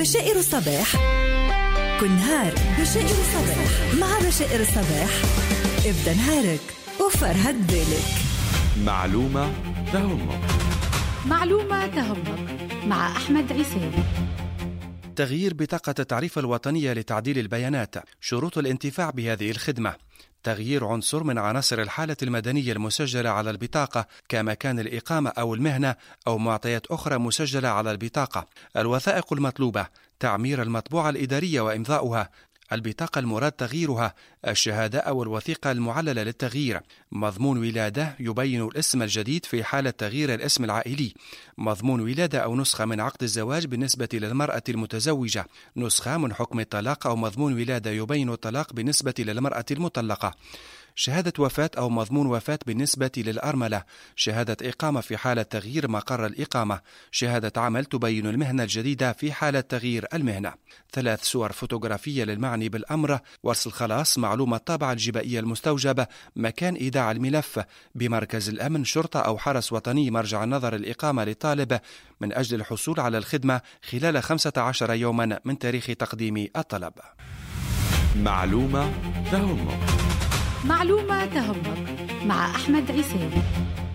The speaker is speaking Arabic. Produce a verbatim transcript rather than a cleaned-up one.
بشائر الصباح. كل نهار بشائر الصباح مع بشائر الصباح. ابدأ نهارك وفرهد بالك. معلومة تهمك. معلومة تهمك مع أحمد عيسى. تغيير بطاقة التعريف الوطنية لتعديل البيانات. شروط الانتفاع بهذه الخدمة: تغيير عنصر من عناصر الحالة المدنية المسجلة على البطاقة كمكان الإقامة أو المهنة أو معطيات أخرى مسجلة على البطاقة. الوثائق المطلوبة: تعمير المطبوعة الإدارية وإمضاؤها، البطاقة المراد تغييرها، الشهادة أو الوثيقة المعللة للتغيير، مضمون ولادة يبين الاسم الجديد في حالة تغيير الاسم العائلي، مضمون ولادة أو نسخة من عقد الزواج بالنسبة للمرأة المتزوجة، نسخة من حكم الطلاق أو مضمون ولادة يبين الطلاق بالنسبة للمرأة المطلقة، شهادة وفاة أو مضمون وفاة بالنسبة للأرملة، شهادة إقامة في حالة تغيير مقر الإقامة، شهادة عمل تبين المهنة الجديدة في حالة تغيير المهنة. ثلاث صور فوتوغرافية للمعني بالأمر، ورث الخلاص، معلومة الطابعة الجبائية المستوجبة، مكان إيداع الملف بمركز الأمن، شرطة أو حرس وطني مرجع النظر الإقامة للطالب من أجل الحصول على الخدمة خلال خمسة عشر يوما من تاريخ تقديم الطلب. معلومة تهمك. معلومة تهمك مع أحمد عيسى.